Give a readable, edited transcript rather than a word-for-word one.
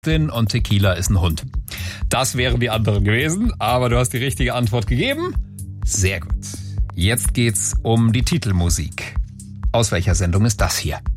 und Tequila ist ein Hund. Das wären die anderen gewesen, aber du hast die richtige Antwort gegeben. Sehr gut. Jetzt geht's um die Titelmusik. Aus welcher Sendung ist das hier?